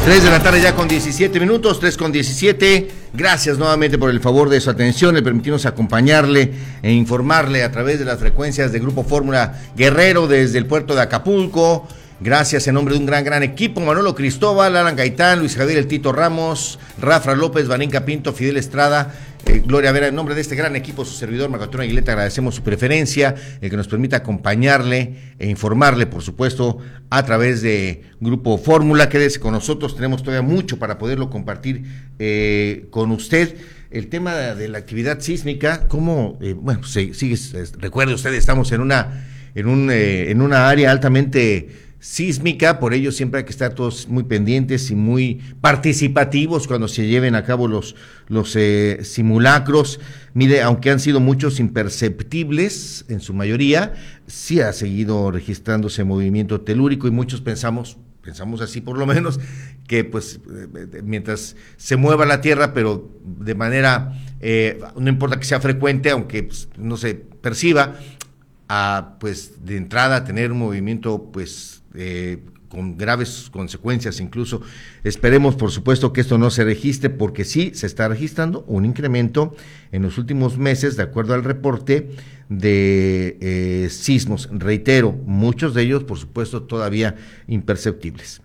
3 de la tarde ya con 17 minutos, 3 con 17. Gracias nuevamente por el favor de su atención, el permitirnos acompañarle e informarle a través de las frecuencias de Grupo Fórmula Guerrero desde el puerto de Acapulco. Gracias en nombre de un gran equipo: Manolo Cristóbal, Alan Gaitán, Luis Javier El Tito Ramos, Rafa López, Valenca Pinto, Fidel Estrada, Gloria Vera. En nombre de este gran equipo, su servidor Marco Antonio Aguileta, agradecemos su preferencia, el que nos permita acompañarle e informarle, por supuesto, a través de Grupo Fórmula. Quédese con nosotros, tenemos todavía mucho para poderlo compartir con usted. El tema de la actividad sísmica, cómo, recuerde usted, estamos en una área altamente sísmica, por ello siempre hay que estar todos muy pendientes y muy participativos cuando se lleven a cabo los simulacros. Mire, aunque han sido muchos imperceptibles, en su mayoría, sí ha seguido registrándose movimiento telúrico y muchos pensamos así por lo menos, que pues mientras se mueva la Tierra, pero de manera, no importa que sea frecuente, aunque pues, no se perciba, pues de entrada tener un movimiento pues con graves consecuencias incluso. Esperemos por supuesto que esto no se registre, porque sí se está registrando un incremento en los últimos meses de acuerdo al reporte de sismos, reitero, muchos de ellos por supuesto todavía imperceptibles.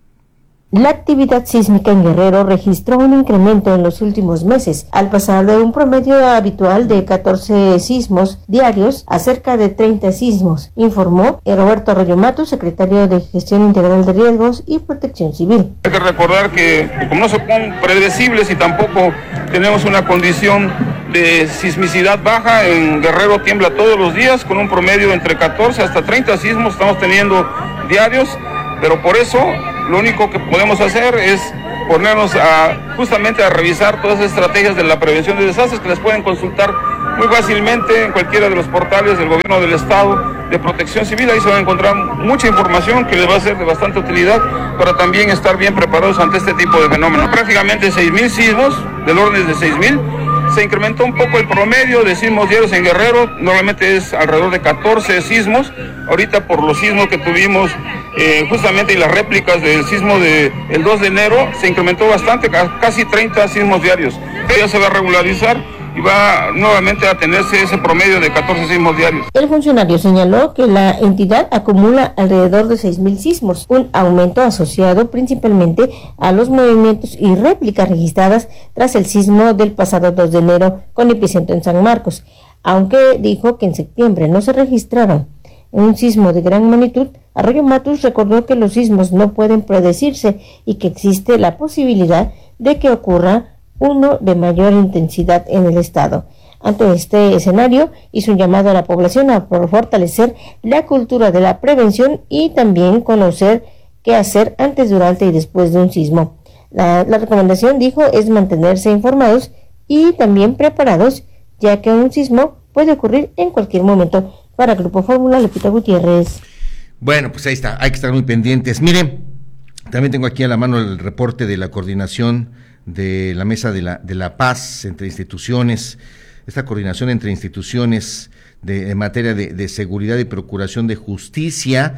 La actividad sísmica en Guerrero registró un incremento en los últimos meses, al pasar de un promedio habitual de 14 sismos diarios a cerca de 30 sismos, informó Roberto Arroyo Matus, secretario de Gestión Integral de Riesgos y Protección Civil. Hay que recordar que como no son predecibles y tampoco tenemos una condición de sismicidad baja, en Guerrero tiembla todos los días con un promedio entre 14 hasta 30 sismos estamos teniendo diarios, pero por eso lo único que podemos hacer es ponernos justamente a revisar todas las estrategias de la prevención de desastres que las pueden consultar muy fácilmente en cualquiera de los portales del gobierno del estado de Protección Civil. Ahí se va a encontrar mucha información que les va a ser de bastante utilidad para también estar bien preparados ante este tipo de fenómenos. Prácticamente 6,000 sismos, del orden de 6,000. Se incrementó un poco el promedio de sismos diarios en Guerrero, normalmente es alrededor de 14 sismos. Ahorita por los sismos que tuvimos justamente y las réplicas del sismo del 2 de enero, se incrementó bastante, casi 30 sismos diarios. Ya se va a regularizar y va nuevamente a tenerse ese promedio de 14 sismos diarios. El funcionario señaló que la entidad acumula alrededor de 6,000 sismos, un aumento asociado principalmente a los movimientos y réplicas registradas tras el sismo del pasado 2 de enero con epicentro en San Marcos, aunque dijo que en septiembre no se registraron un sismo de gran magnitud. Arroyo Matus recordó que los sismos no pueden predecirse y que existe la posibilidad de que ocurra uno de mayor intensidad en el estado. Ante este escenario, hizo un llamado a la población a fortalecer la cultura de la prevención y también conocer qué hacer antes, durante y después de un sismo. La recomendación, dijo, es mantenerse informados y también preparados, ya que un sismo puede ocurrir en cualquier momento. Para Grupo Fórmula, Lupita Gutiérrez. Bueno, pues ahí está, hay que estar muy pendientes. Miren, también tengo aquí a la mano el reporte de la coordinación de la Mesa de la Paz entre instituciones, esta coordinación entre instituciones en materia de seguridad y procuración de justicia,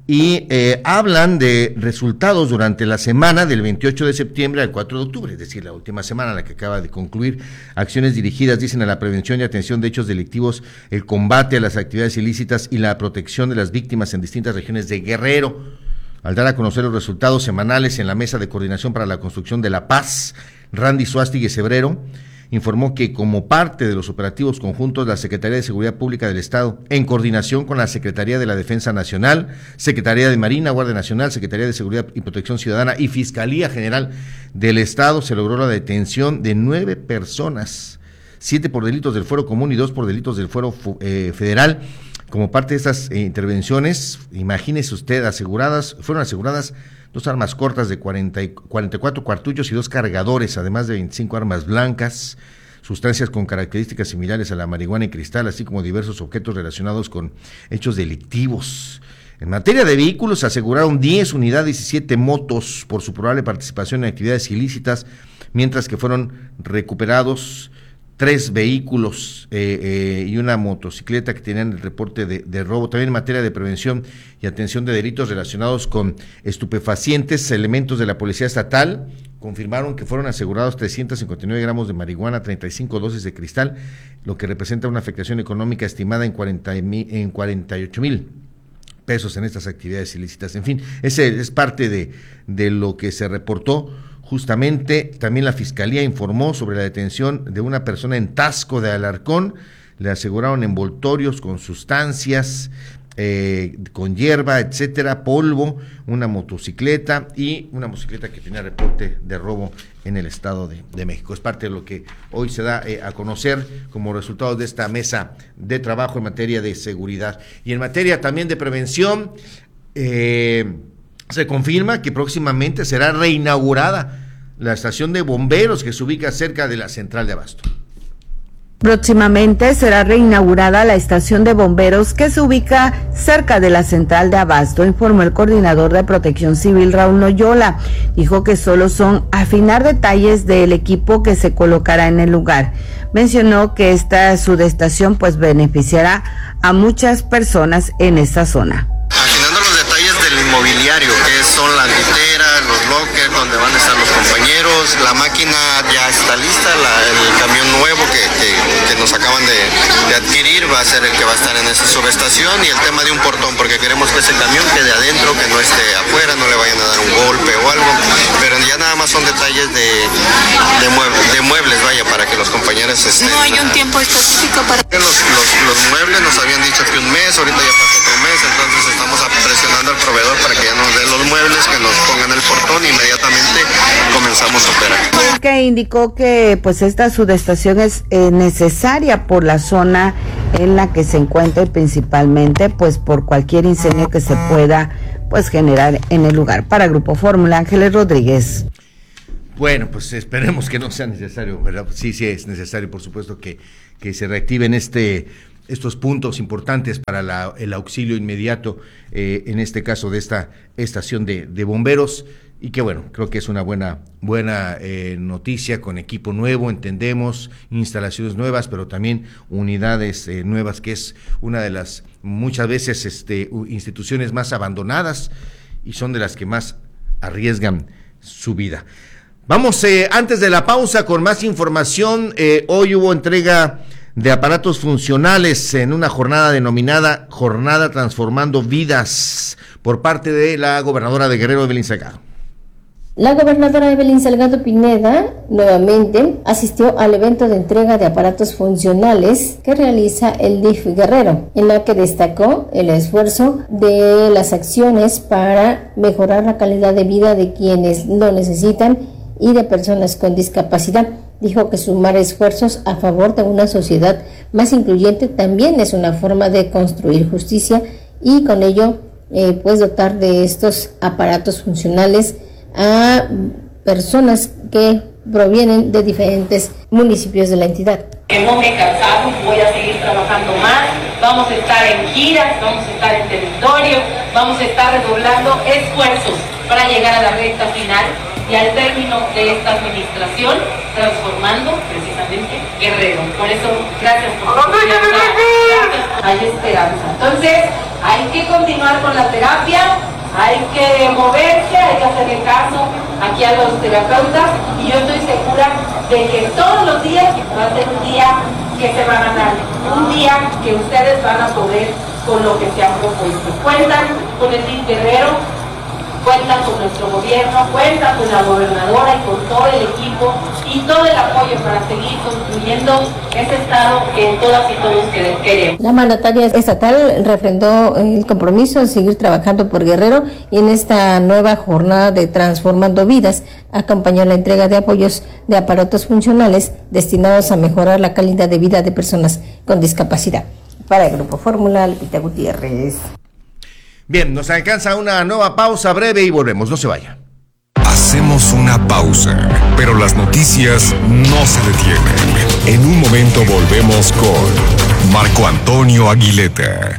y hablan de resultados durante la semana del 28 de septiembre al 4 de octubre, es decir, la última semana, la que acaba de concluir. Acciones dirigidas, dicen, a la prevención y atención de hechos delictivos, el combate a las actividades ilícitas y la protección de las víctimas en distintas regiones de Guerrero. Al dar a conocer los resultados semanales en la Mesa de Coordinación para la Construcción de la Paz, Randy Suástegui Cebrero informó que como parte de los operativos conjuntos, la Secretaría de Seguridad Pública del Estado, en coordinación con la Secretaría de la Defensa Nacional, Secretaría de Marina, Guardia Nacional, Secretaría de Seguridad y Protección Ciudadana y Fiscalía General del Estado, se logró la detención de 9 personas, 7 por delitos del fuero común y 2 por delitos del fuero federal. Como parte de estas intervenciones, imagínese usted, fueron aseguradas 2 armas cortas de 44 cartuchos y 2 cargadores, además de 25 armas blancas, sustancias con características similares a la marihuana y cristal, así como diversos objetos relacionados con hechos delictivos. En materia de vehículos, se aseguraron 10 unidades y 7 motos por su probable participación en actividades ilícitas, mientras que fueron recuperados 3 vehículos y una motocicleta que tenían el reporte de robo. También en materia de prevención y atención de delitos relacionados con estupefacientes, elementos de la Policía Estatal confirmaron que fueron asegurados 359 gramos de marihuana, 35 dosis de cristal, lo que representa una afectación económica estimada en 48,000 pesos en estas actividades ilícitas. En fin, ese es parte de lo que se reportó. Justamente, también la Fiscalía informó sobre la detención de una persona en Taxco de Alarcón. Le aseguraron envoltorios con sustancias, con hierba, etcétera, polvo, una motocicleta y una motocicleta que tenía reporte de robo en el Estado de México. Es parte de lo que hoy se da a conocer como resultado de esta mesa de trabajo en materia de seguridad. Y en materia también de prevención, se confirma que próximamente será reinaugurada la estación de bomberos que se ubica cerca de la central de Abasto. Próximamente será reinaugurada la estación de bomberos que se ubica cerca de la central de Abasto, informó el coordinador de Protección Civil, Raúl Noyola. Dijo que solo son afinar detalles del equipo que se colocará en el lugar. Mencionó que esta subestación pues beneficiará a muchas personas en esta zona. Afinando los detalles del inmobiliario, que son las literas, los lockers, donde van a estar los compañeros, la máquina ya está lista, el camión nuevo que nos acaban de adquirir va a ser el que va a estar en esa subestación, y el tema de un portón, porque queremos que ese camión quede adentro, que no esté afuera, no le vayan a dar un golpe o algo, pero ya nada más son detalles de muebles, vaya, para que los compañeros estén. No hay un tiempo específico para... Los muebles nos habían dicho que un mes, ahorita ya pasó otro mes, entonces estamos presionando al proveedor para que ya nos dé los muebles, que nos pongan el portón, y inmediatamente comenzamos a operar. Que indicó que pues esta subestación es necesaria por la zona en la que se encuentra, y principalmente pues por cualquier incendio que se pueda pues generar en el lugar. Para Grupo Fórmula, Ángeles Rodríguez. Bueno, pues esperemos que no sea necesario, ¿verdad? Sí es necesario, por supuesto, que se reactiven estos puntos importantes para el auxilio inmediato, en este caso de esta estación de bomberos, y que bueno, creo que es una buena noticia, con equipo nuevo, entendemos, instalaciones nuevas, pero también unidades nuevas, que es una de las muchas veces instituciones más abandonadas y son de las que más arriesgan su vida. Vamos antes de la pausa con más información. Hoy hubo entrega de aparatos funcionales en una jornada denominada Jornada Transformando Vidas por parte de la gobernadora de Guerrero, Evelyn Salgado. La gobernadora Evelyn Salgado Pineda nuevamente asistió al evento de entrega de aparatos funcionales que realiza el DIF Guerrero, en la que destacó el esfuerzo de las acciones para mejorar la calidad de vida de quienes lo necesitan y de personas con discapacidad. Dijo que sumar esfuerzos a favor de una sociedad más incluyente también es una forma de construir justicia, y con ello pues dotar de estos aparatos funcionales a personas que provienen de diferentes municipios de la entidad. Que no me he cansado, voy a seguir trabajando más, vamos a estar en giras, vamos a estar en territorio, vamos a estar redoblando esfuerzos para llegar a la recta final y al término de esta administración, transformando precisamente Guerrero. Por eso, gracias por su confianza, hay esperanza. Entonces, hay que continuar con la terapia, hay que moverse, hay que hacerle caso aquí a los terapeutas, y yo estoy segura de que todos los días va a ser un día que se va a ganar, un día que ustedes van a poder con lo que se han propuesto. Cuentan con el DIF Guerrero, cuentan con nuestro gobierno, cuentan con la gobernadora y con todo el equipo y todo el apoyo para seguir construyendo ese estado que todas y todos queremos. La mandataria estatal refrendó el compromiso de seguir trabajando por Guerrero, y en esta nueva jornada de Transformando Vidas acompañó la entrega de apoyos de aparatos funcionales destinados a mejorar la calidad de vida de personas con discapacidad. Para el Grupo Fórmula, Lupita Gutiérrez. Bien, nos alcanza una nueva pausa breve y volvemos, no se vaya. Hacemos una pausa, pero las noticias no se detienen. En un momento volvemos con Marco Antonio Aguileta.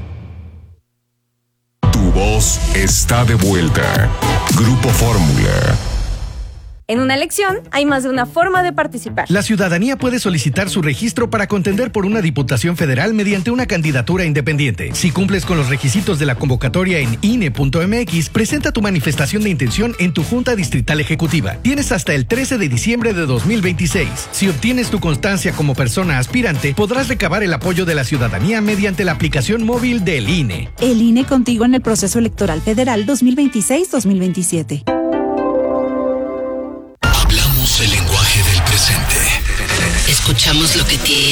Tu voz está de vuelta. Grupo Fórmula. En una elección hay más de una forma de participar. La ciudadanía puede solicitar su registro para contender por una diputación federal mediante una candidatura independiente. Si cumples con los requisitos de la convocatoria en INE.mx, presenta tu manifestación de intención en tu Junta Distrital Ejecutiva. Tienes hasta el 13 de diciembre de 2026. Si obtienes tu constancia como persona aspirante, podrás recabar el apoyo de la ciudadanía mediante la aplicación móvil del INE. El INE contigo en el proceso electoral federal 2026-2027. Hablamos el lenguaje del presente. Escuchamos lo que tienes